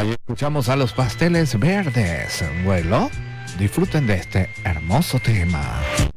Ahí escuchamos a los Pasteles Verdes. Bueno, disfruten de este hermoso tema.